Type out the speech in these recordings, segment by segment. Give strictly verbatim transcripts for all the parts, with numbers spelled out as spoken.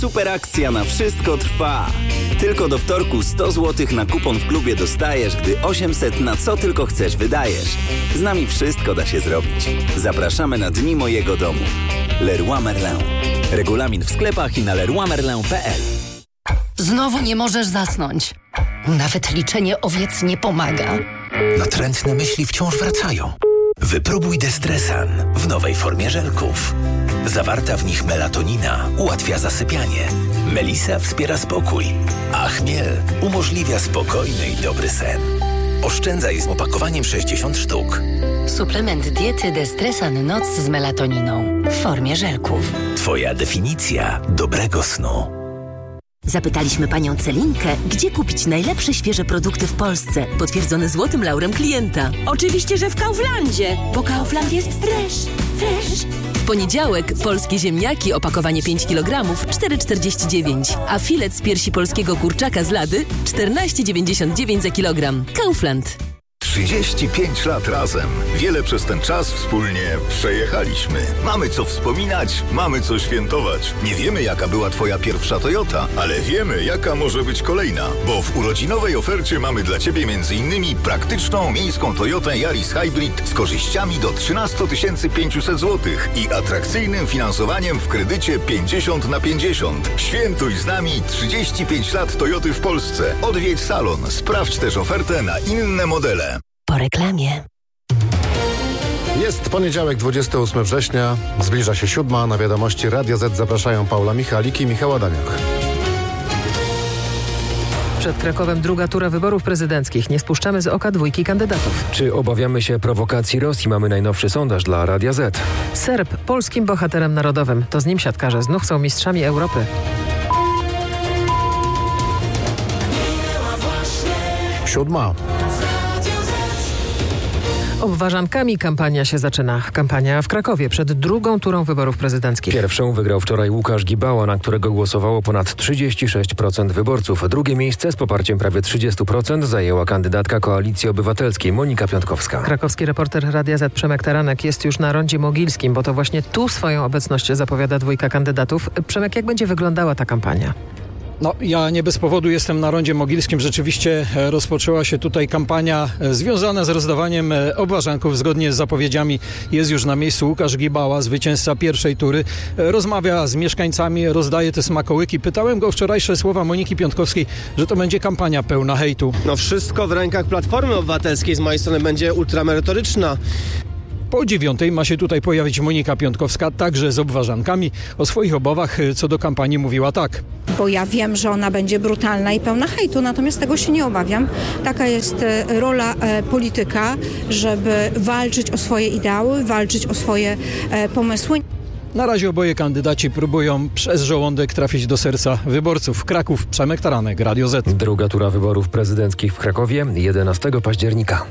Super akcja na wszystko trwa. Tylko do wtorku sto złotych na kupon w klubie dostajesz, gdy osiemset na co tylko chcesz wydajesz. Z nami wszystko da się zrobić. Zapraszamy na Dni Mojego Domu. Leroy Merlin. Regulamin w sklepach i na leroy merlin kropka p l. Znowu nie możesz zasnąć. Nawet liczenie owiec nie pomaga. Natrętne myśli wciąż wracają. Wypróbuj Destresan w nowej formie żelków. Zawarta w nich melatonina ułatwia zasypianie. Melisa wspiera spokój, a chmiel umożliwia spokojny i dobry sen. Oszczędzaj z opakowaniem sześćdziesiąt sztuk. Suplement diety Destresan Noc z melatoniną w formie żelków. Twoja definicja dobrego snu. Zapytaliśmy panią Celinkę, gdzie kupić najlepsze świeże produkty w Polsce, potwierdzone złotym laurem klienta. Oczywiście, że w Kauflandzie, bo Kaufland jest fresh, fresh. W poniedziałek polskie ziemniaki, opakowanie pięć kilogramów, cztery czterdzieści dziewięć, a filet z piersi polskiego kurczaka z Lady czternaście dziewięćdziesiąt dziewięć za kilogram. Kaufland. trzydzieści pięć lat razem. Wiele przez ten czas wspólnie przejechaliśmy. Mamy co wspominać, mamy co świętować. Nie wiemy, jaka była twoja pierwsza Toyota, ale wiemy, jaka może być kolejna. Bo w urodzinowej ofercie mamy dla ciebie między innymi praktyczną miejską Toyotę Yaris Hybrid z korzyściami do trzynaście tysięcy pięćset złotych i atrakcyjnym finansowaniem w kredycie pięćdziesiąt na pięćdziesiąt. Świętuj z nami trzydzieści pięć lat Toyoty w Polsce. Odwiedź salon. Sprawdź też ofertę na inne modele. Po reklamie. Jest poniedziałek, dwudziestego ósmego września. Zbliża się siódma. Na wiadomości Radia Z zapraszają Paula Michalik i Michał Adamiuk. Przed Krakowem druga tura wyborów prezydenckich. Nie spuszczamy z oka dwójki kandydatów. Czy obawiamy się prowokacji Rosji? Mamy najnowszy sondaż dla Radia Z. Serb polskim bohaterem narodowym. To z nim siatkarze znów są mistrzami Europy. Siódma. Obwarzankami kampania się zaczyna. Kampania w Krakowie przed drugą turą wyborów prezydenckich. Pierwszą wygrał wczoraj Łukasz Gibała, na którego głosowało ponad trzydzieści sześć procent wyborców. Drugie miejsce z poparciem prawie trzydzieści procent zajęła kandydatka Koalicji Obywatelskiej Monika Piątkowska. Krakowski reporter Radia Z Przemek Taranek jest już na rondzie mogilskim, bo to właśnie tu swoją obecność zapowiada dwójka kandydatów. Przemek, jak będzie wyglądała ta kampania? No, ja nie bez powodu jestem na rondzie mogilskim. Rzeczywiście rozpoczęła się tutaj kampania związana z rozdawaniem obwarzanków. Zgodnie z zapowiedziami jest już na miejscu Łukasz Gibała, zwycięzca pierwszej tury. Rozmawia z mieszkańcami, rozdaje te smakołyki. Pytałem go o wczorajsze słowa Moniki Piątkowskiej, że to będzie kampania pełna hejtu. No wszystko w rękach Platformy Obywatelskiej. Z mojej strony będzie ultramerytoryczna. Po dziewiątej ma się tutaj pojawić Monika Piątkowska, także z obwarzankami. O swoich obawach co do kampanii mówiła tak. Bo ja wiem, że ona będzie brutalna i pełna hejtu, natomiast tego się nie obawiam. Taka jest rola polityka, żeby walczyć o swoje ideały, walczyć o swoje pomysły. Na razie oboje kandydaci próbują przez żołądek trafić do serca wyborców. Kraków, Przemek Taranek, Radio Z. Druga tura wyborów prezydenckich w Krakowie jedenastego października.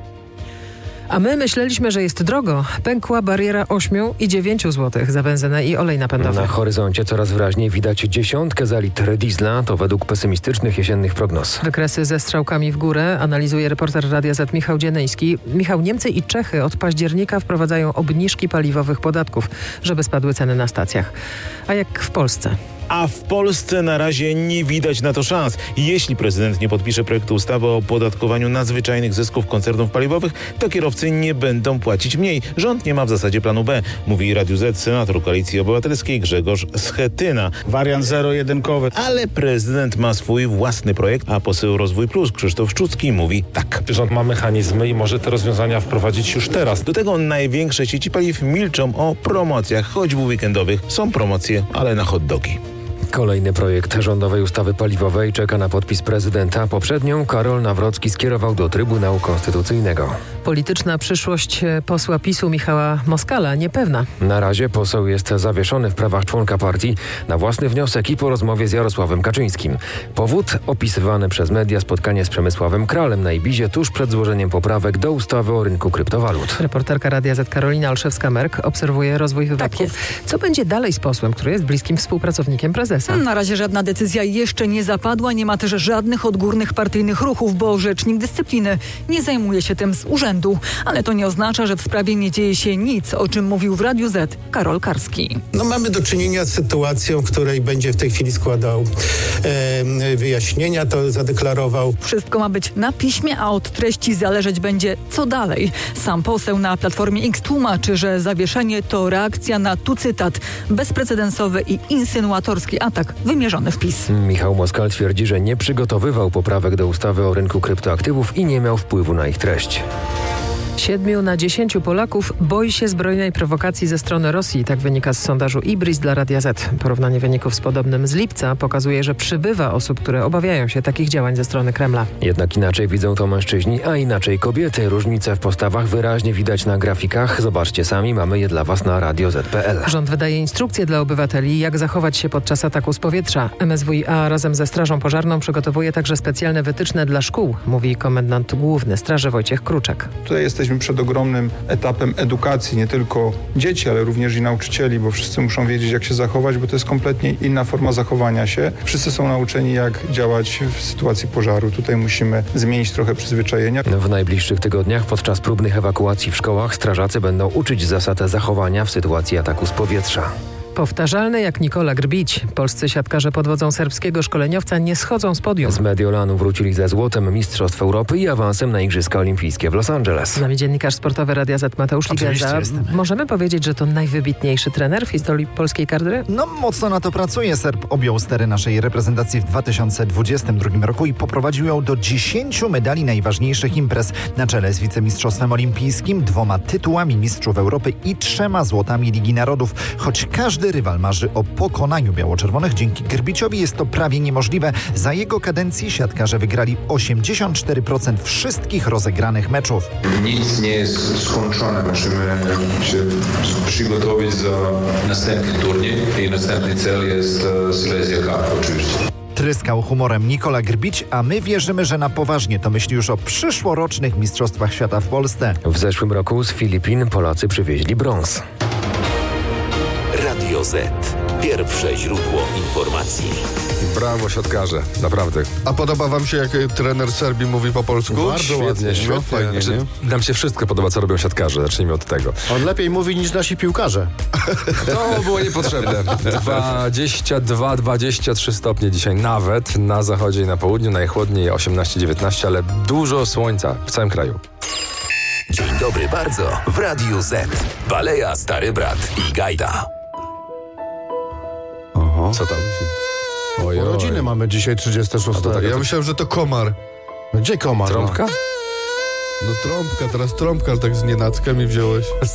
A my myśleliśmy, że jest drogo. Pękła bariera ośmiu i dziewięciu złotych za benzynę i olej napędowy. Na horyzoncie coraz wyraźniej widać dziesiątkę za litr diesla. To według pesymistycznych jesiennych prognoz. Wykresy ze strzałkami w górę analizuje reporter Radia Z Michał Dzienyński. Michał, Niemcy i Czechy od października wprowadzają obniżki paliwowych podatków, żeby spadły ceny na stacjach. A jak w Polsce? A w Polsce na razie nie widać na to szans. Jeśli prezydent nie podpisze projektu ustawy o opodatkowaniu nadzwyczajnych zysków koncernów paliwowych, to kierowcy nie będą płacić mniej. Rząd nie ma w zasadzie planu B, mówi Radiu Z senator Koalicji Obywatelskiej Grzegorz Schetyna. Wariant zero-jedynkowy. Ale prezydent ma swój własny projekt, a poseł Rozwój Plus Krzysztof Szczucki mówi tak. Rząd ma mechanizmy i może te rozwiązania wprowadzić już teraz. Do tego największe sieci paliw milczą o promocjach, choćby weekendowych. Są promocje, ale na hot dogi. Kolejny projekt rządowej ustawy paliwowej czeka na podpis prezydenta. Poprzednią Karol Nawrocki skierował do Trybunału Konstytucyjnego. Polityczna przyszłość posła PiSu Michała Moskala niepewna. Na razie poseł jest zawieszony w prawach członka partii na własny wniosek i po rozmowie z Jarosławem Kaczyńskim. Powód opisywane przez media spotkanie z Przemysławem Kralem na Ibizie tuż przed złożeniem poprawek do ustawy o rynku kryptowalut. Reporterka Radia Z Karolina Olszewska-Merk obserwuje rozwój wypadków. Tak Co będzie dalej z posłem, który jest bliskim współpracownikiem prezesa? prezesa? Na razie żadna decyzja jeszcze nie zapadła, nie ma też żadnych odgórnych partyjnych ruchów, bo rzecznik dyscypliny nie zajmuje się tym z urzędu. Ale to nie oznacza, że w sprawie nie dzieje się nic, o czym mówił w Radiu Z Karol Karski. No mamy do czynienia z sytuacją, w której będzie w tej chwili składał e, wyjaśnienia, to zadeklarował. Wszystko ma być na piśmie, a od treści zależeć będzie co dalej. Sam poseł na Platformie X tłumaczy, że zawieszenie to reakcja na, tu cytat, bezprecedensowy i insynuatorski atak wymierzony w PiS. Michał Moskal twierdzi, że nie przygotowywał poprawek do ustawy o rynku kryptoaktywów i nie miał wpływu na ich treść. Siedmiu na dziesięciu Polaków boi się zbrojnej prowokacji ze strony Rosji. Tak wynika z sondażu Ibris dla Radia Z. Porównanie wyników z podobnym z lipca pokazuje, że przybywa osób, które obawiają się takich działań ze strony Kremla. Jednak inaczej widzą to mężczyźni, a inaczej kobiety. Różnice w postawach wyraźnie widać na grafikach. Zobaczcie sami, mamy je dla Was na radio zet kropka pe el. Rząd wydaje instrukcje dla obywateli, jak zachować się podczas ataku z powietrza. M S W i A razem ze Strażą Pożarną przygotowuje także specjalne wytyczne dla szkół, mówi komendant główny Straży Wojciech Kruczek. Tutaj jesteśmy przed ogromnym etapem edukacji, nie tylko dzieci, ale również i nauczycieli, bo wszyscy muszą wiedzieć, jak się zachować, bo to jest kompletnie inna forma zachowania się. Wszyscy są nauczeni, jak działać w sytuacji pożaru. Tutaj musimy zmienić trochę przyzwyczajenia. W najbliższych tygodniach podczas próbnych ewakuacji w szkołach strażacy będą uczyć zasad zachowania w sytuacji ataku z powietrza. Powtarzalny jak Nikola Grbić. Polscy siatkarze pod wodzą serbskiego szkoleniowca nie schodzą z podium. Z Mediolanu wrócili ze złotem Mistrzostw Europy i awansem na Igrzyska Olimpijskie w Los Angeles. Z nami dziennikarz sportowy Radia Z Mateusz Ligenda. Możemy powiedzieć, że to najwybitniejszy trener w historii polskiej kadry? No mocno na to pracuje. Serb objął stery naszej reprezentacji w dwa tysiące dwudziestym drugim roku i poprowadził ją do dziesięciu medali najważniejszych imprez. Na czele z wicemistrzostwem olimpijskim, dwoma tytułami mistrzów Europy i trzema złotami Ligi Narodów. Choć każdy rywal marzy o pokonaniu biało-czerwonych, dzięki Grbiciowi jest to prawie niemożliwe. Za jego kadencji siatkarze wygrali osiemdziesiąt cztery procent wszystkich rozegranych meczów. Nic nie jest skończone. Musimy się przygotować za następny turniej i następny cel jest Silesia Cup oczywiście. Tryskał humorem Nikola Grbić, a my wierzymy, że na poważnie to myśli już o przyszłorocznych Mistrzostwach Świata w Polsce. W zeszłym roku z Filipin Polacy przywieźli brąz. Radio Z. Pierwsze źródło informacji. Brawo, siatkarze, naprawdę. A podoba wam się, jak trener Serbii mówi po polsku? Bardzo świetnie, ładnie, świetnie. no, fajnie, znaczy, nam się wszystko podoba, co robią siatkarze. Zacznijmy od tego. On lepiej mówi niż nasi piłkarze. To było niepotrzebne. dwadzieścia dwa dwadzieścia trzy stopnie dzisiaj nawet na zachodzie i na południu, najchłodniej osiemnaście dziewiętnaście, ale dużo słońca w całym kraju. Dzień dobry bardzo w Radiu Z. Baleja, Stary Brat i Gajda. Oho. Co tam? Oj, Urodziny mamy dzisiaj trzydzieste szóste. Tak, ja myślałem, że to komar. Gdzie komar? Trąbka? No, no trąbka, teraz trąbka, ale tak z nienacka mi wziąłeś.